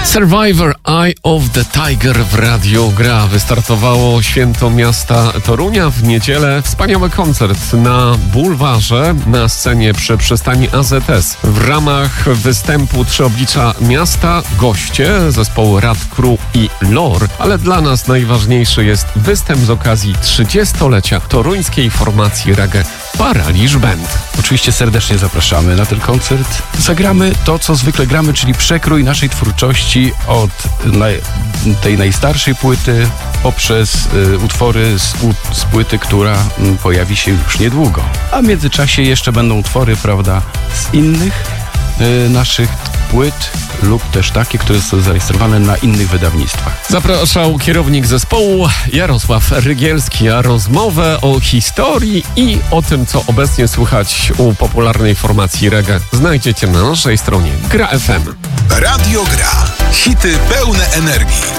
Survivor Eye of the Tiger w Radiu Gra. Wystartowało Święto Miasta Torunia w niedzielę. Wspaniały koncert na bulwarze, na scenie przy przystani AZS. W ramach występu Trzy Oblicza Miasta goście zespoły Rad Crew i Lore, ale dla nas najważniejszy jest występ z okazji 30-lecia toruńskiej formacji reggae Paraliż Band. Oczywiście serdecznie zapraszamy na ten koncert. Zagramy to, co zwykle gramy, czyli przekrój naszej twórczości od tej najstarszej płyty poprzez utwory z płyty, która pojawi się już niedługo. A w międzyczasie jeszcze będą utwory, prawda, z innych naszych płyt lub też takie, które są zarejestrowane na innych wydawnictwach. Zapraszał kierownik zespołu Jarosław Rygielski, a rozmowę o historii i o tym, co obecnie słychać u popularnej formacji reggae, znajdziecie na naszej stronie Gra FM. Radio Gra. Hity pełne energii.